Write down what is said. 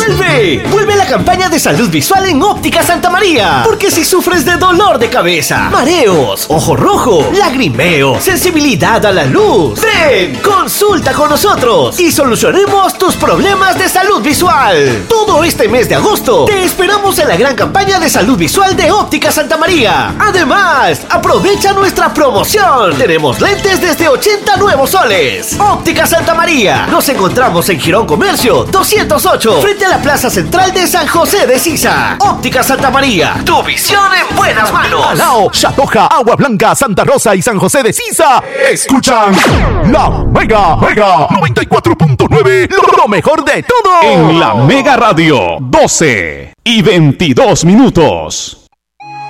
¡Vuelve! ¡Vuelve la campaña de salud visual en Óptica Santa María! Porque si sufres de dolor de cabeza, mareos, ojo rojo, lagrimeo, sensibilidad a la luz, ven, consulta con nosotros y solucionemos tus problemas de salud visual. Todo este mes de agosto te esperamos en la gran campaña de salud visual de Óptica Santa María. Además, aprovecha nuestra promoción. Tenemos lentes desde 80 nuevos soles. Óptica Santa María. Nos encontramos en Girón Comercio 208, frente a la Plaza Central de San José de Sisa. Óptica Santa María. Tu visión en buenas manos. Alao, Chatoja, Agua Blanca, Santa Rosa y San José de Sisa escuchan La Mega 94.9, lo mejor de todo. En La Mega Radio, 12:22.